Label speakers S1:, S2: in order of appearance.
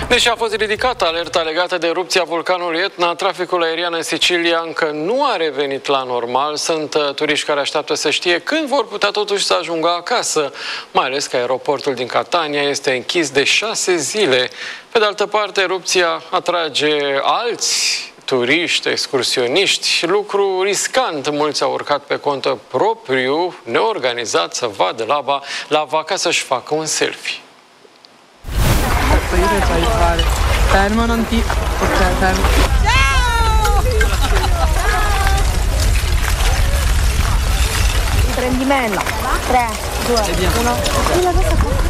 S1: Deși a fost ridicată alerta legată de erupția vulcanului Etna, traficul aerian în Sicilia încă nu a revenit la normal. Sunt turiști care așteaptă să știe când vor putea totuși să ajungă acasă, mai ales că aeroportul din Catania este închis de 6 zile. Pe de altă parte, erupția atrage alți turiști, excursioniști, lucru riscant. Mulți au urcat pe cont propriu, neorganizat, să vadă lava ca să-și facă un selfie.
S2: Fermo, non ti... Ok, fermo.
S3: Ciao! Prendimella. 3, 2, 1.